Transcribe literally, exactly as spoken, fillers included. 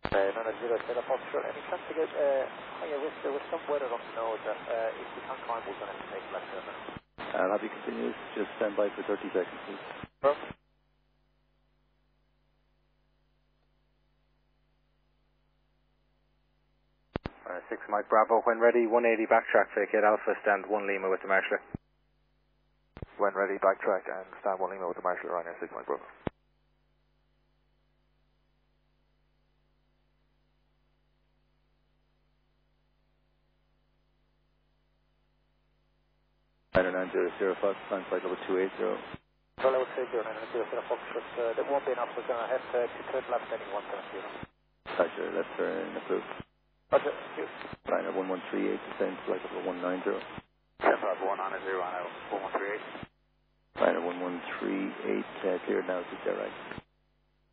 Uh, nine zero seven Foxtrot, any chance to get, uh, higher risk there with some weather on the nose that, uh, if we can't climb, we're going to have to take left turn. I'll have you continue, just stand by for thirty seconds, please. Perfect. Uh, six Mike Bravo, when ready, one eighty backtrack, vacate Alpha, stand one Lima with the Marshaller. When ready, backtrack and stand one Lima with the Marshaller on your six Mike Bravo. nine zero zero Fox, climb flight level two eight zero. Well, I would say zero nine zero zero Foxtrot, uh, there won't be enough, we're going to have to, to turn left heading one seven zero. Roger, left turn approved. Roger, thank you. Liner one one three eight, descend flight level one nine zero. seven five one on a zero on a one one three eight. Liner one one three eight, uh, cleared now, is that right?